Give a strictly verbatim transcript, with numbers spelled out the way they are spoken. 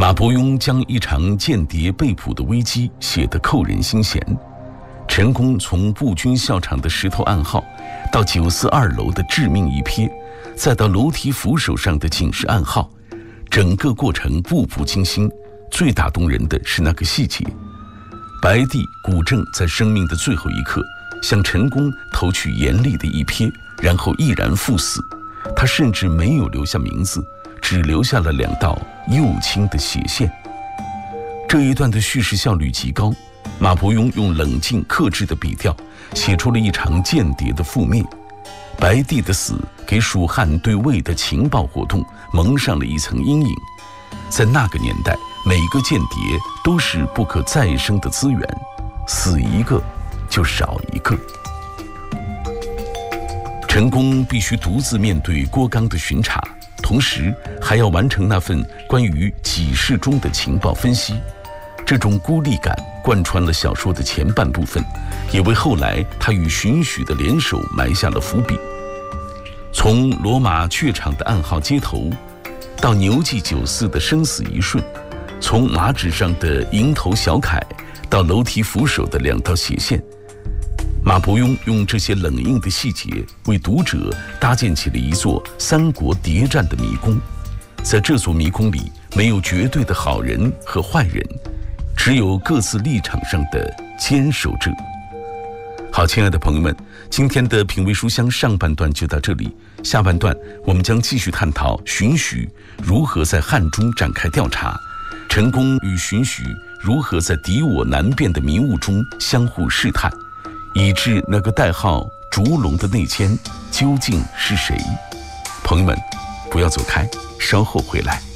马伯庸将一场间谍被捕的危机写得扣人心弦。陈宫从步军校场的石头暗号，到九四二楼的致命一瞥，再到楼梯扶手上的警示暗号，整个过程步步惊心。最打动人的是那个细节：白帝古正在生命的最后一刻，向陈宫投去严厉的一瞥，然后毅然赴死。他甚至没有留下名字，只留下了两道幼青的血线。这一段的叙事效率极高，马伯庸用冷静克制的笔调写出了一场间谍的覆灭。白帝的死给蜀汉对魏的情报活动蒙上了一层阴影。在那个年代，每个间谍都是不可再生的资源，死一个就少一个。陈宫必须独自面对郭刚的巡查，同时还要完成那份关于己事中的情报分析。这种孤立感贯穿了小说的前半部分，也为后来他与荀许的联手埋下了伏笔。从罗马榷场的暗号接头，到牛记九四的生死一瞬，从马纸上的蝇头小楷到楼梯扶手的两道斜线，马伯庸用这些冷硬的细节为读者搭建起了一座三国谍战的迷宫。在这座迷宫里，没有绝对的好人和坏人，只有各自立场上的坚守者。好，亲爱的朋友们，今天的品味书香上半段就到这里，下半段我们将继续探讨荀许如何在汉中展开调查，陈宫与荀许如何在敌我难辨的迷雾中相互试探，以致那个代号烛龙的内奸究竟是谁？朋友们，不要走开，稍后回来。